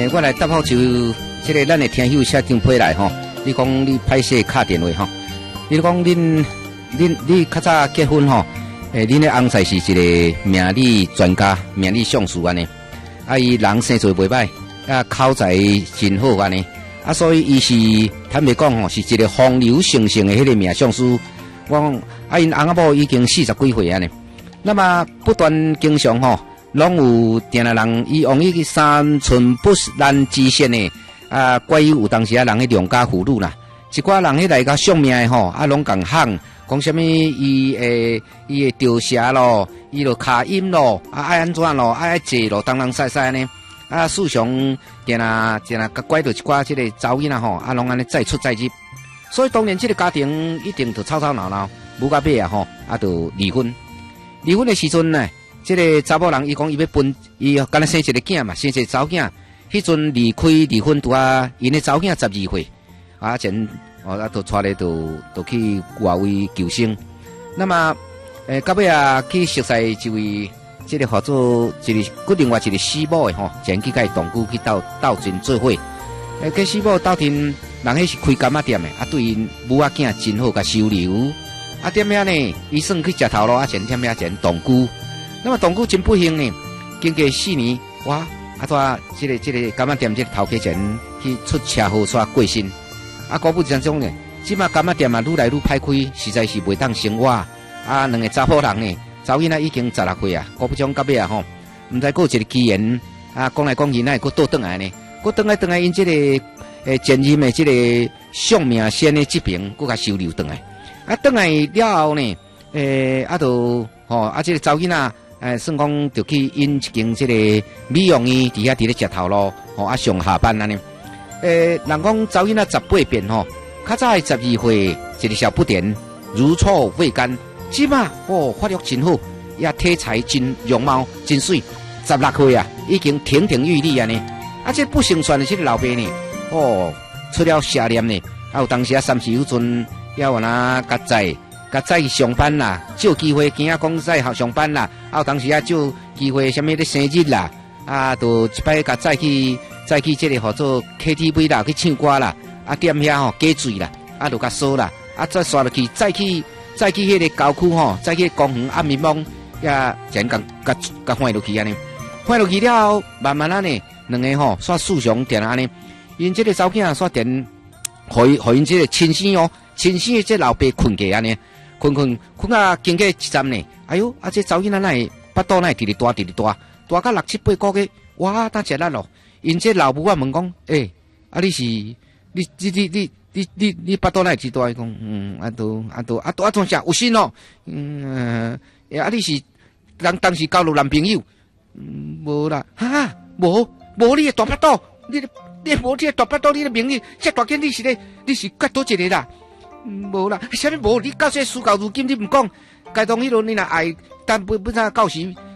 我来答复就这个咱的听友写张批来吼。你讲你拍摄敲电话吼，你讲你较早结婚吼，恁的翁婿是一个命理专家、命理相士安尼，啊伊人生做袂歹，啊口才真好安尼，啊所以伊是坦白讲吼，是一个风流成性的迄个命相士。我讲啊因翁仔某已经40几岁安尼，那么不断经常吼。拢有定来人，伊用伊三寸不烂之舌呢，啊，怪有当时啊人去良家妇女啦，一寡人迄来甲相命的吼，啊，拢共喊讲什么伊会掉舌咯，伊就卡音咯，啊，爱安怎咯，爱坐咯，东东西西呢，啊，事常定甲拐到一寡即个查某囡仔吼，啊，拢安尼再出再入，所以当然即个家庭一定就吵吵闹闹，无甲尾啊吼，啊，就离婚。离婚的时阵呢？这个查某人伊讲伊要分，伊敢若生一个囝嘛，生一个查某囝。迄阵离婚拄啊，因的查某囝12岁，啊前啊都带咧都去外围求生。那么到尾啊去熟悉一位这个合作一个另外一个师母的吼，前去甲伊同居去斗阵做伙。跟师母斗阵，人迄是开柑仔店的，啊对因母仔囝真好甲收留。啊点遐呢？伊算去食头路，啊前点遐前同居。那么同居真不幸呢，经过4年，哇，这个柑仔店这个头家前去出车祸煞过身，啊，果不其然种呢，即马柑仔店啊愈来愈歹开，实在是袂当生活，啊，两个查甫人呢，查某囡仔已经16岁啊，果不其然到尾啊吼，毋知过一个机缘，啊，讲来讲去，那会佫倒转来呢，佫倒来因这个前任的这个相命仙的这边，佫甲收留转来，啊，转来了后呢，啊，就吼，啊，这个查某囡仔。算讲就去因一间这个美容院伫遐伫咧食头路，吼啊上下班安尼。人讲查某囡仔18变吼，较早12岁一个小不点，如臭未干，即马发育真好，也体材真容貌真水，16岁啊已经亭亭玉立安尼。啊，这不成全的这个老爸呢，出了邪念呢，啊有当时啊30有阵要往哪甲载。甲再去上班啦，少机会惊讲再上班啦，啊有当时啊少机会什么咧生日啦，啊就一摆甲再去这个号做 KTV 啦，去唱歌啦，啊店遐吼加醉啦，啊就甲锁啦，啊再刷落去，再去迄个郊区吼，再去公园暗暝梦，也真甲换落去安尼，换落去了后，慢慢啊呢，两个吼煞事常定安尼，因这个查某囝煞定，互因这个亲生的这老爸困过安尼。困啊！经过一站呢，哎哟！啊，这查某囡仔那腹肚那直直大到6、7、8个月，哇！当食力咯。因这老母啊问讲，啊你是你腹肚那直大？伊讲，啊怎食有心咯？啊你是当时交女男朋友？无啦，哈，无你的大腹肚，你无这大腹肚，你的名字这大件你是割倒一个啦？无啦，啥物无？你到这事到如今你毋讲，该当迄落你若爱，但不知到时